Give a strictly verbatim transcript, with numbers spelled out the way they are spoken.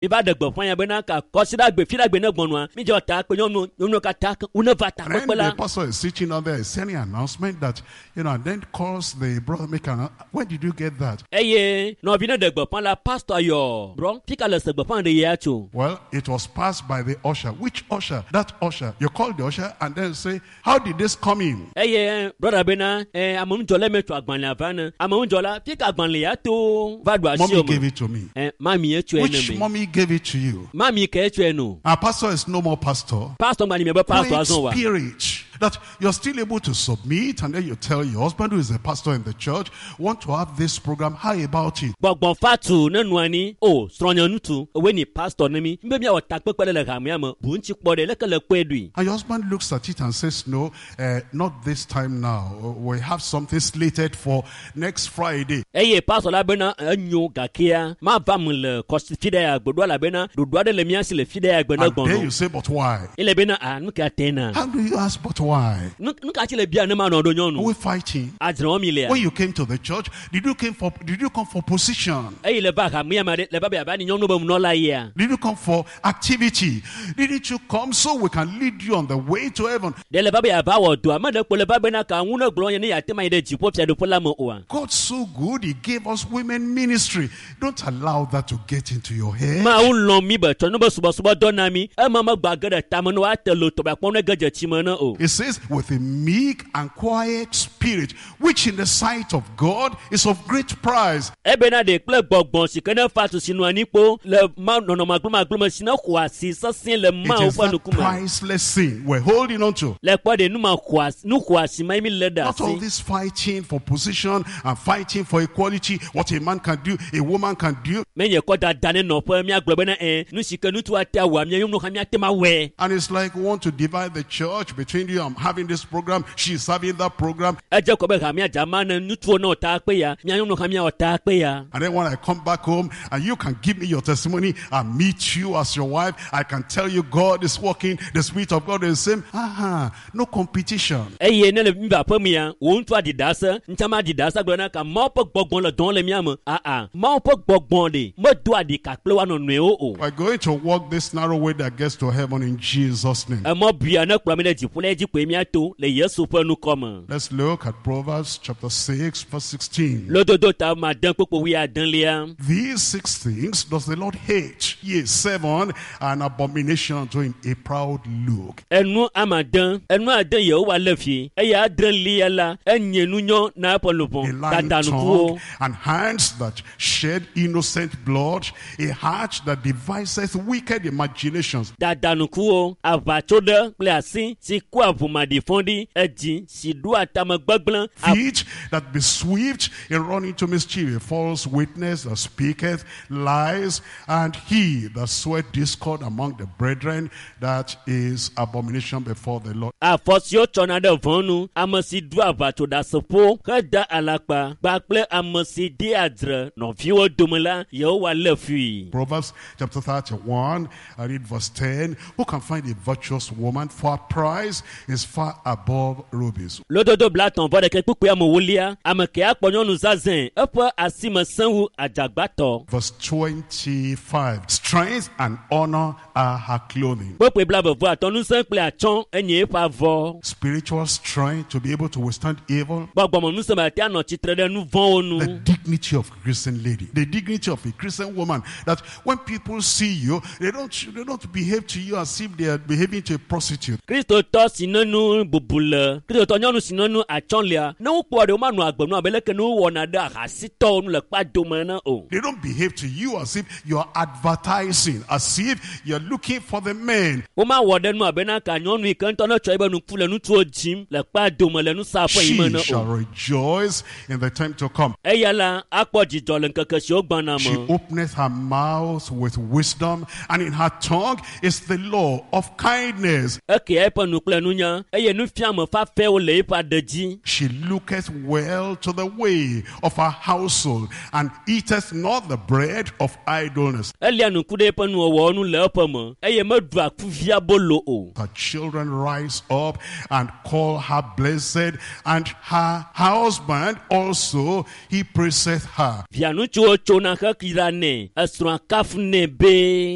mi ba de gbo fun ya be na ka ko si da gbe fi da gbe na gbonu mi jo ta pe nyonu nyonu ka ta una va ta And pe then la. the pastor is teaching on there, is any announcement that, you know, and then calls the brother, make an, where did you get that? Eye no bi na de gbo fun la pastor yo bro fi ka le se gbo fun de ya tu. Well, it was passed by the usher. Which usher? That usher. You call the usher and then say, how did this come in? Eye brother be na eh amun jo le metu agban la va na amun jo la fi ka agban le ya to va do asi o. Mommy gave it to me. Eh mami e tu Which ene me. mommy gave it to you? Mami ke e tu eno. Our pastor is no more pastor. Pastor ngani me be pastor Great azon wa. spirit that you're still able to submit, and then you tell your husband, who is a pastor in the church, want to have this program. How about it? Gbọ̀gbọ̀n fatu nínú ẹni o sọ̀rọ̀yàn nùtù owó ni pastor ní mi nbẹ mi àwọn ta pẹ́pẹ́ lẹ́lẹ̀ hàmì àmọ́ bùn ti pọ̀ dé lẹ́kẹ̀lẹ̀ pẹ́ dùn. And your husband looks at it and says, no, uh, not this time now. We have something slated for next Friday. Eye pastor labẹ́ náà ẹ̀yọ́ gàkíyà má bá mu lẹ̀ kọ́sí fídẹ́ yà gbọdọ̀ labẹ́ náà dòdò adé lẹ́mí àti lẹ̀ fídẹ́ yà gbẹ́ náà And then gbọ̀nà. you say, but why? Ilẹ̀ bẹ́ náà à nùkà tẹ̀ náà. How do you ask, but why? Nùkà tí lè bí àná máa nà ọdún Are yọ̀nù. we fighting? Àjẹrẹ̀ wọn mi lẹ̀. When you came to the church, did you came for did you come for position? Eye lè bá àmì àmà lè bá bẹ̀ àbá ni yọ̀nù bẹ̀ mu nọ́ọ̀lá yìí à. Did you come for activity? Didn't you come so we can lead you on the way to heaven? Dẹ̀ lè bá bẹ̀ àbá wọ̀ dùn àmọ́ dẹ̀ kpọ̀ lè bá bẹ̀ náà kà ń wúnà gbọ́n yẹn ní yàtẹ̀ máa yẹ dẹ̀ jì pọ̀ fìyà dùn fúnla mọ̀ o wa. God's so good, He gave us women ministry. Don't allow that to get into your head. Máa ń lọ mi bẹ̀ tọ́ níbo subọ̀subọ̀ dọ́nà mi ẹ̀ máa ma gbàgẹ́rẹ̀ tamọ́ ní wàá tẹ̀ lò tọ̀bẹ̀ pọ́n ní gẹ̀jẹ̀ tì mọ́ náà o. It says, with a meek and quiet spirit, which in the sight of God is of great price. Ebe na de kple gbɔgbɔn si ke ne fa tu sinu anikpo le ma nɔnɔma gbloma gbloma si ne xɔ asi sesẽ le It ma is woƒe that nukume. priceless sin we're holding on to. Le kpɔ de nu ma xɔ asi nu xɔ asi ma mi le ɖe Not all asi. this fighting for position and fighting for equality, what a man can do, a woman can do. Menye kɔ dada ne nɔƒe miagblɔ bena ɛ nu si ke nutu ate awɔ miayɔ nu hã miate ma wɛ. And it's like we want to divide the church between you. I'm having this program, she's having that program. Edze kɔ be ha miadza ma ne nutuwo ne ɔta kpe ya miayɔ nu hã miawɔ ta kpe ya. And then when I come back home and you can give me your testimony and meet you as your wife, I can tell you God is working, the Spirit of God is the same. Aha, no competition. Eye ne le mi ba ƒe mi ya wo ŋutu adidase ŋtsama adidase gblɔ na ka mawo ƒe gbɔgbɔn le dɔm le mia me. Aa mawo ƒe gbɔgbɔn de medo adika kple wa nɔnɔewo o. We're going to walk this narrow way that gets to heaven in Jesus' name. Emɔ bia ne kplɔ mi ɖe dziƒo le edzi koe miato le Yesu ƒe nukɔme. Let's look at Proverbs chapter six, verse sixteen. Lododo ta ma den kpokpo wi adelia. These six things does the Lord hate. Yea, seven, an abomination unto him, a proud look. Enu ama den enu aden Yehowa le fi eya adre lia la enye nu nyɔ na eƒe A lobɔ lying tata tongue nukuwo. and hands that shed innocent blood, a heart that deviseth wicked imaginations. Dada nukuwo aʋatsoɖe kple asi si ku aʋumaɖi fɔɖi edzi si ɖo atame gbegblẽ. Feet that be swift in running to mischief, a false witness that speaketh lies, and he that soweth discord among the brethren, that is abomination before the Lord. Afɔsiwo tsɔna ɖe vɔnu ame si ɖo aʋatsoɖaseƒo heda alakpa kpakple ame si de adzre nɔviwo dome la Yehowa le fui. Proverbs chapter thirty-one, I read verse ten. Who can find a virtuous woman? For her price is far above rubies. Lododo bla tɔn vɔ ɖeke kpukpui ame wolia ame ke akpɔ nyɔnu zazɛ eƒe asime sẽwu adzagbatɔ. Verse twenty-five. Strength and honor are her clothing. Kpekpe bla beve atɔ nusẽ kple atsɔ enye eƒe avɔ. Spiritual strength to be able to withstand evil. Gbɔgbɔmɔ nusẽ bate anɔ tsitre ɖe nu vɔ̃wo The nu. dignity of a Christian lady, the dignity of a Christian woman, that when people see you, they don't they don't behave to you as if they are behaving to a prostitute. Kristotɔ si ne nu bubu le kristotɔ nyɔnu si ne nu atsɔ lia ne wokpɔ ɖe womanɔ agbenu abe leke ne wowɔna ɖe ahasitɔwo nu le kpa dome ne o. They don't behave to you as if you are advertising, as if you're looking for the men. Womawɔ ɖe nu abe na ka nyɔnu yi ke ŋutɔ ne tsɔ ebe nuku le nutuwo dzim le kpa dome le nusaƒe yi me She ne shall o. rejoice in the time to come. Eya la akpɔ dzidzɔ le ŋkeke siwo gbɔna She me. openeth her mouth with wisdom, and in her tongue is the law of kindness. Eke eƒe nu kple nunya eye nufiame fafɛwo le eƒe aɖe dzi. She looketh well to the way of her household, and eateth not the bread of idleness. Elia nuku ɖe eƒe nuwɔwɔ nu le eƒe me eye meɖua kuvia bolo o. Her children rise up and call her blessed, and her husband also, he praiseth her. Via ŋutsuwo tsona hekira nɛ esrɔ̃a kafu nɛ be.